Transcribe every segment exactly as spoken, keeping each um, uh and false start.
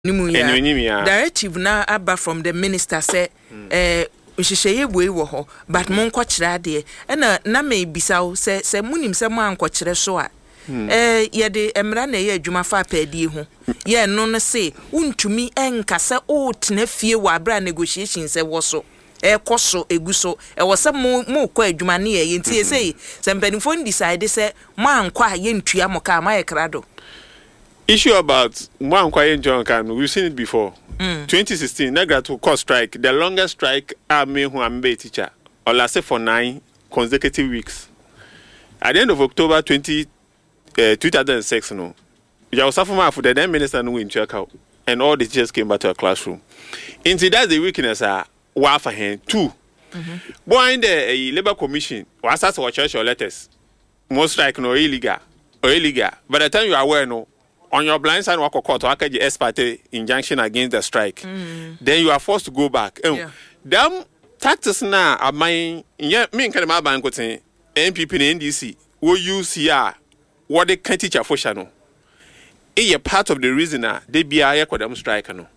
Nimu directive na aba from the minister say eh nhihye boy wo ho but mon ko kire ade e na na me bisawo say say munim say mo anko kire so a eh ye de emra na ye adwuma fa paadie ho ye no no say untumi enkasa o tena fie wa abra negotiation say wo so e koso eguso e wo say mo mo ko adwuma na ye ntie say say mpanifo decide say mo anko a ye ntua mo ka ma ye krado. Issue about one quiet John can we've seen it before. Mm. twenty sixteen, Negra to cause strike, the longest strike I made who I'm a teacher, or lasted for nine consecutive weeks. At the end of October twenty, uh, two thousand six, no, you was suffering for the then minister no in check out, and all the teachers came back to a classroom. Into that's the weakness, uh, one for hand two. Boy, in the uh, Labour Commission, was asked for church or letters. Most strike no illegal or illegal. By the time you are aware, no. On your blind side, walk court, or the ex parte injunction against the strike. Mm. Then you are forced to go back. Yeah. Them tactics now are mine. Yeah, me and Kadama Bankote, N P P and N D C, who use here what they can teach a for channel. It's a part of the reason that they be a them strike. No.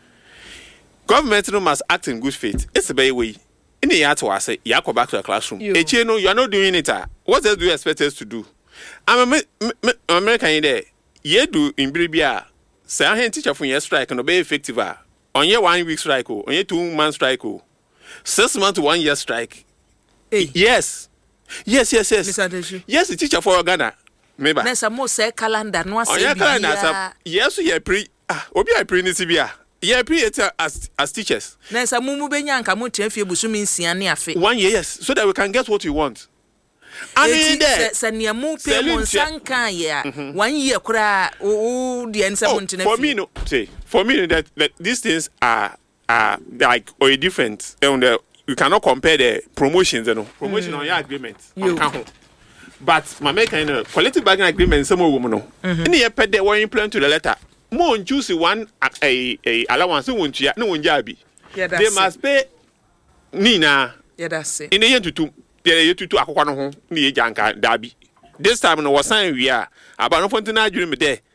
Government must act in good faith. It's a better way. In the year to I say, you go back to the classroom. You know, you are not doing it. What else do you expect us to do? I'm a American in there. Ye do in Bribia, say I teacher for your strike and obey effective. On your one week strike, on your two month strike, six months to one year strike. Hey. Yes, yes, yes, yes. Yes, the teacher for Ghana. Maybe. There's a more say calendar. No, on your calendar. Yes, we are pre. Ah, Obi I pre Nisibia. Yeah, pre as as teachers. There's a mumu benya kamu tenfi busumi nsiani afe. One year, yes, so that we can get what we want. I mean, there. Sanya mu pe monsanka ya one year kura o the answer monte for me no say for me that, that these things are are like or different and uh, you cannot compare the promotions you know promotion mm. on your agreement on but my make kind of collective bargaining agreement some woman no any mm-hmm. pet they were implement to the letter more choose one a a allowance won't ya no won't be yeah, they must pay Nina yeah that's it in the end to two you to akwa no ho na ye janka dabi this time no was sign we are about no fontina adwene me there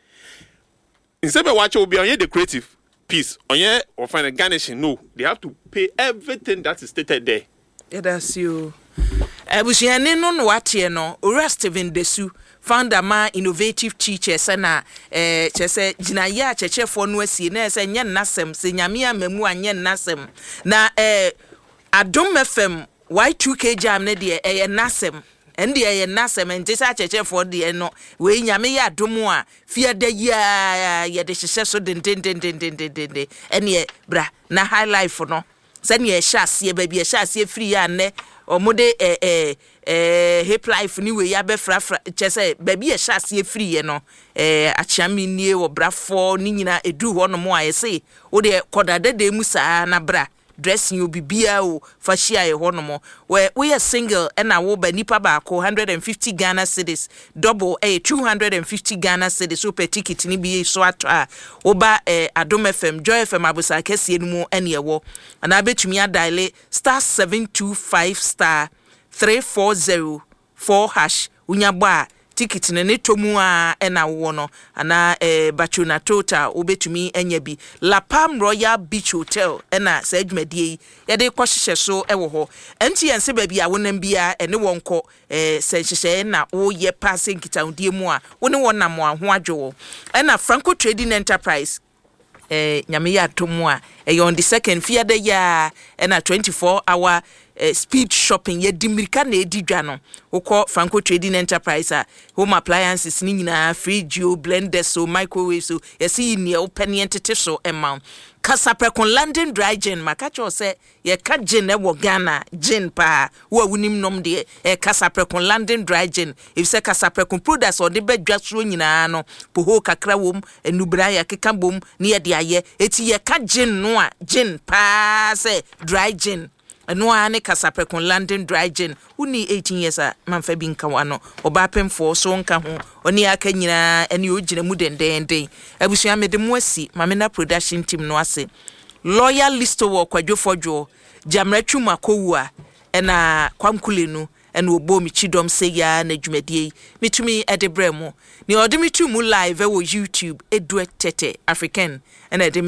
instead of watch obi on the creative piece on ye or find a garnishing no they have to pay everything that is stated there. Yeah, that's you ebusiane no no watie no ora Steven Desu founder ma innovative teachers na eh chese ginaye a chechefo no asie na ese nye nnasem se nyame amamu anye nnasem na eh Adom F M Y two K jam ne de e nasem ende e nasem ente sa chechefo de no we nyame ya adom a fie da ya ye de hyehyɛ so den den den den den den ene bra na high life no se ne e hyase ba bi e hyase free ya ne omode eh eh eh hip life ni we ya be fra fra chese ba bi e hyase free ye no eh achiami nie wo brafo ni nyina edu ho no mo a ye se wo de kodada de mu saa na bra dressing you bibia o fashia ye honomo where we are single and I will be nipa ba ko one hundred fifty Ghana cedis double a two hundred fifty Ghana cedis super ticket ni bi so atwa oba eh, Adom F M Joy F M abusa kese no mu ene wo ana betumi adile star seven two five star three four zero four hash unya ba ticket ne ne tomu a ena wo no ana eh Bachuna Total obetumi enya bi La Palm Royal Beach Hotel ena sa adwumadie ye de kwahyehyɛ so e wo ho enti yense ba bia wonam bia ene wonko eh senhyehyɛ na wo ye passing kitawdie mu a woni wonam ho adwo ena Franco Trading Enterprise eh nyame ya tomu a e on the second fear the year ena twenty-four hour Uh, speed shopping ye dimirika na edidwa no ukọ Franco Trading Enterprise a home appliances ni nyina fridge o blender so microwave so yesi ni o penny entity so emma Kasaprekon London dry gin makacho se ye ka gin e wo Ghana gin pa wo awunim nom de e Kasaprekon London dry gin if se Kasaprekon products or de bedwa so nyina no poho kakra wom enubra ya keka bom ne ye de aye eti ye ka gin no a gin pa se dry gin no ane Kasaprekon London dry gin uni eighteen years a manfa bi nka wano oba pemfo so nka ho oni aka nyina ene ogina mu dendenden abusua mede mu asi mamena production team no ase loyal listo wo kwadwofodwo jamratwu makowu a ena kwamkule nu ena obo mi chidom se ya na dwumadie mitumi edebremu ni odimi tu mu live e wo YouTube edu tete African ena